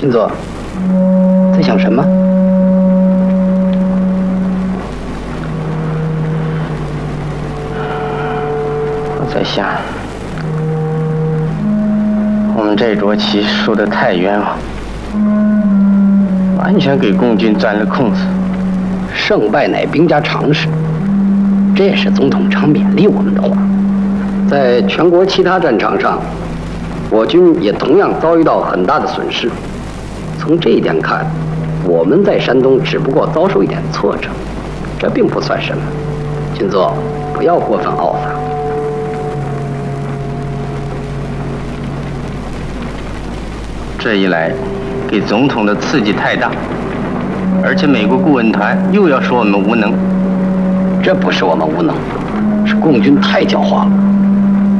金座，在想什么？ 我在想，我们这桌棋输得太冤枉，完全给共军钻了空子。 胜败乃兵家常事，这也是总统常勉励我们的话。在全国其他战场上，我军也同样遭遇到很大的损失。从这一点看，我们在山东只不过遭受一点挫折，这并不算什么。金座，不要过分懊丧。 这一来，给总统的刺激太大，而且美国顾问团又要说我们无能。 这不是我们无能，是共军太狡猾了。